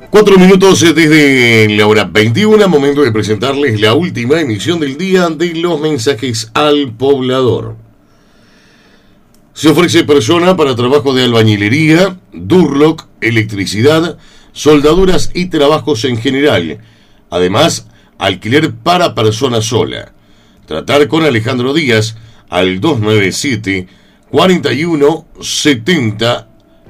4 minutos desde la hora 21, momento de presentarles la última emisión del día de los mensajes al poblador. Se ofrece persona para trabajo de albañilería, durlock, electricidad, soldaduras y trabajos en general. Además, alquiler para persona sola. Tratar con Alejandro Díaz al 297 41 70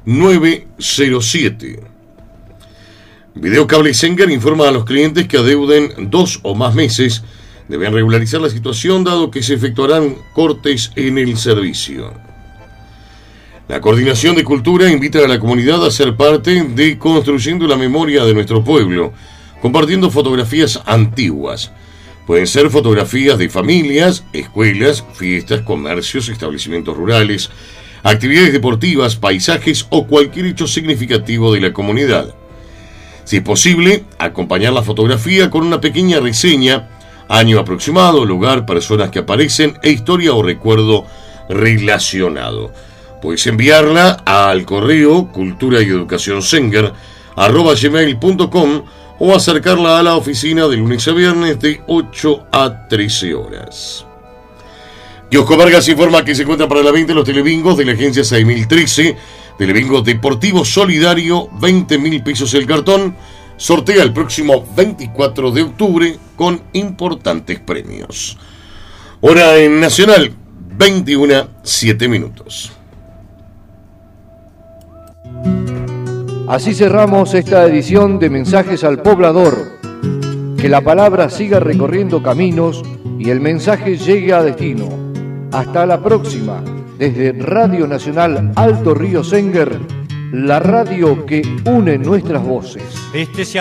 907. Videocable Sengar informa a los clientes que adeuden 2 o más meses deben regularizar la situación dado que se efectuarán cortes en el servicio. La Coordinación de Cultura invita a la comunidad a ser parte de Construyendo la Memoria de nuestro pueblo, compartiendo fotografías antiguas. Pueden ser fotografías de familias, escuelas, fiestas, comercios, establecimientos rurales, actividades deportivas, paisajes o cualquier hecho significativo de la comunidad. Si es posible, acompañar la fotografía con una pequeña reseña, año aproximado, lugar, personas que aparecen e historia o recuerdo relacionado. Puedes enviarla al correo culturayeducacionsenger@gmail.com o acercarla a la oficina de lunes a viernes de 8 a 13 horas. Kiosco Vargas informa que se encuentran para la venta los telebingos de la agencia 6013, Telebingo Deportivo Solidario, 20.000 pesos el cartón. Sortea el próximo 24 de octubre con importantes premios. Hora en Nacional, 21:07. Así cerramos esta edición de Mensajes al Poblador. Que la palabra siga recorriendo caminos y el mensaje llegue a destino. Hasta la próxima. Desde Radio Nacional Alto Río Sengar, la radio que une nuestras voces.